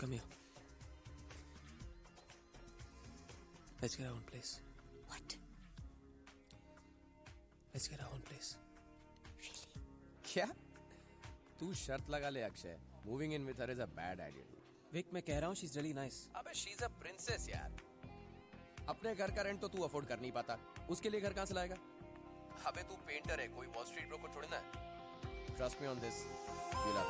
Come here. Let's get our own place. What? Let's get our own place. Really? क्या? तू शर्त लगा ले Akshay. Moving in with her is a bad idea. Wick, मैं कह रहा हूँ she's really nice. अबे she's a princess यार. अपने घर का रेंट तो तू अफोर्ड कर नहीं पाता. उसके लिए घर कहाँ से लाएगा? अबे तू पेंटर है, कोई वॉल स्ट्रीट ब्रोकर थोड़ी ना है. Trust me on this. You'll have